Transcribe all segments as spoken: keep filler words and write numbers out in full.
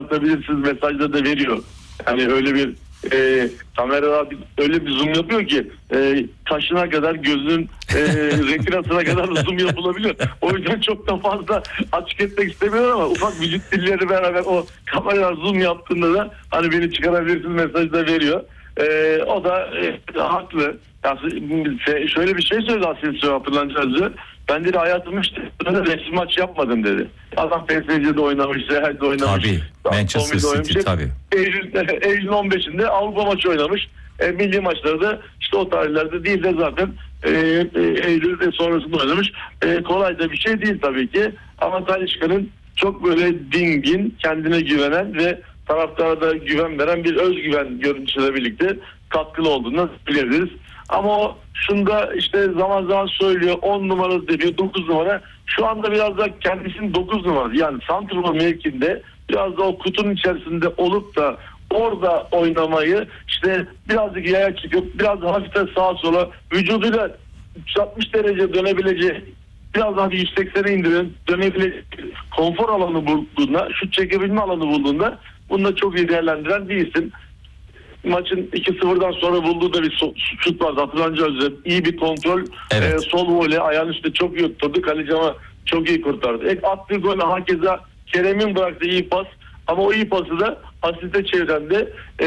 atabilirsiniz mesajları da veriyor. Yani öyle bir e, kamera öyle bir zoom yapıyor ki e, kaşına kadar, gözün e, retinasına kadar zoom yapılabiliyor. O yüzden çok da fazla açık etmek istemiyorum ama ufak vücut dilleri beraber o kamera zoom yaptığında da hani beni çıkarabilirsiniz mesajı da veriyor. E, o da e, haklı. Yani şöyle bir şey söyledi Asil Abdülhancı. Ben dedi hayatımda işte resim maç yapmadım dedi. Adam P S G'de oynamış, Real'de oynamış. Tabii. Manchester City tabii. Eylül, Eylül on beşinde Avrupa maçı oynamış. E, milli maçları da işte o tarihlerde değil de zaten e, e, Eylül ve sonrasında oynamış. E, kolay da bir şey değil tabii ki. Ama Talisca'nın çok böyle dingin, kendine güvenen ve taraftara da güven veren bir özgüven görüntüsüyle birlikte katkılı olduğunu bilebiliriz. Ama o şunda işte zaman zaman söylüyor on numara diyor, dokuz numara. Şu anda biraz da kendisinin dokuz numara yani santrfor mevkinde biraz da o kutunun içerisinde olup da orada oynamayı işte birazcık yaya çıkıp biraz hafif de sağa sola vücuduyla üç yüz altmış derece dönebileceği biraz daha bir yüz seksene indirin dönebilecek konfor alanı bulduğunda şut çekebilme alanı bulduğunda bunu da çok iyi değerlendiren bir isim. Maçın iki sıfırdan sonra bulduğu da bir şut vardı. Hatırlanca Özlem. İyi bir kontrol. Evet. E, sol voley. Ayağın üstünde çok iyi tutturdu. Kaleci ama çok iyi kurtardı. Ek attığı gol hakeza Kerem'in bıraktığı iyi pas. Ama o iyi pası da asiste çeviren de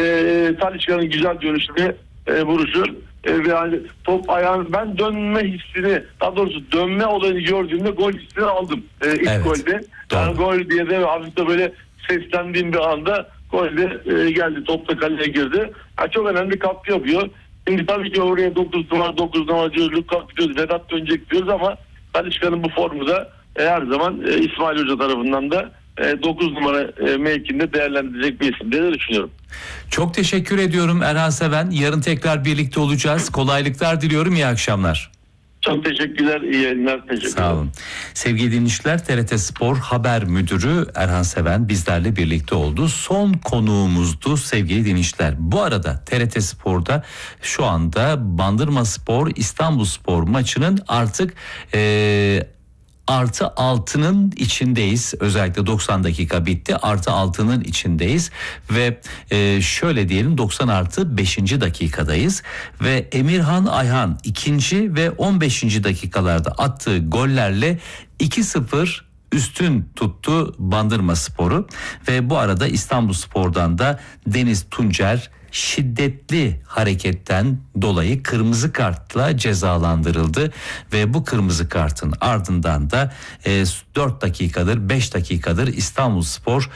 e, Talisca'nın güzel dönüşüne e, vuruşu. E, ve yani top ayağın ben dönme hissini daha doğrusu dönme olayını gördüğümde gol hissini aldım. E, ilk evet. golde. Yani gol diye de hafif de böyle seslendiğim bir anda golde e, geldi. Top da kaleye girdi. Ha, çok önemli katkı yapıyor. Şimdi tabii ki oraya dokuz numara dokuz numara diyoruz. Lukaku diyoruz. Vedat dönecek diyoruz ama Talisca'nın bu formu da e, her zaman e, İsmail Hoca tarafından da e, dokuz numara e, mevkinde değerlendirecek bir isim diye düşünüyorum. Çok teşekkür ediyorum Erhan Seven. Yarın tekrar birlikte olacağız. Kolaylıklar diliyorum. İyi akşamlar. Çok teşekkürler, iyi yayınlar, teşekkürler. Sağ olun. Sevgili dinleyiciler, T R T Spor Haber Müdürü Erhan Seven bizlerle birlikte oldu. Son konuğumuzdu sevgili dinleyiciler. Bu arada T R T Spor'da şu anda Bandırmaspor İstanbulspor maçının artık ee, artı altının içindeyiz. Özellikle doksan dakika bitti. Artı altının içindeyiz. Ve e, şöyle diyelim doksan artı beşinci dakikadayız. Ve Emirhan Ayhan ikinci ve on beşinci dakikalarda attığı gollerle iki sıfır üstün tuttu Bandırmaspor'u. Ve bu arada İstanbulspor'dan da Deniz Tuncer şiddetli hareketten dolayı kırmızı kartla cezalandırıldı ve bu kırmızı kartın ardından da e, dört dakikadır beş dakikadır İstanbulspor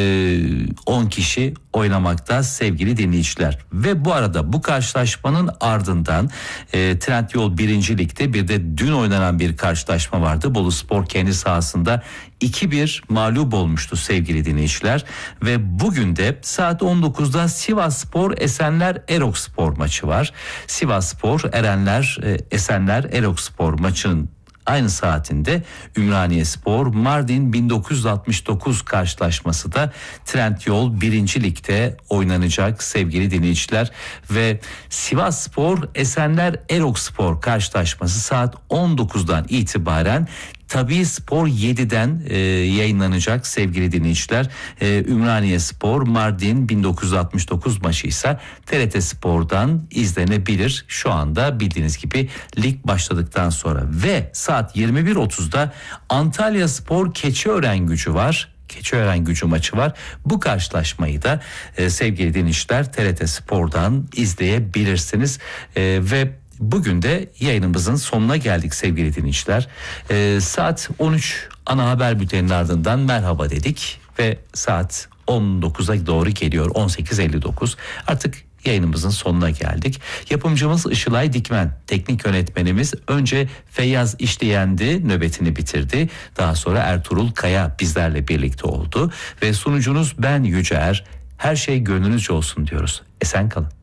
e, on kişi oynamakta sevgili dinleyiciler. Ve bu arada bu karşılaşmanın ardından e, Trendyol birinci Lig'de bir de dün oynanan bir karşılaşma vardı. Boluspor kendi sahasında iki bir mağlup olmuştu sevgili dinleyiciler. Ve bugün de saat on dokuzda Sivasspor Esenler Erokspor maçı var. Sivasspor Erenler Esenler Erokspor maçının aynı saatinde Ümraniyespor Mardin bin dokuz yüz altmış dokuz karşılaşması da Trendyol birinci Lig'de oynanacak sevgili dinleyiciler. Ve Sivasspor Esenler Erokspor karşılaşması saat on dokuzdan itibaren Tabii Spor yediden e, yayınlanacak sevgili dinleyiciler. E, Ümraniyespor Mardin bin dokuz yüz altmış dokuz maçı ise T R T Spor'dan izlenebilir. Şu anda bildiğiniz gibi lig başladıktan sonra ve saat yirmi bir otuzda Antalyaspor Keçiörengücü var. Keçiörengücü maçı var. Bu karşılaşmayı da e, sevgili dinleyiciler T R T Spor'dan izleyebilirsiniz. E, ve bugün de yayınımızın sonuna geldik sevgili dinleyiciler. Ee, saat on üç ana haber bülteninin ardından merhaba dedik ve saat on dokuza doğru geliyor, on sekiz elli dokuz. Artık yayınımızın sonuna geldik. Yapımcımız Işılay Dikmen, teknik yönetmenimiz önce Feyyaz İşleyendi, nöbetini bitirdi. Daha sonra Ertuğrul Kaya bizlerle birlikte oldu ve sunucunuz ben Yüce Er. Her şey gönlünüzce olsun diyoruz. Esen kalın.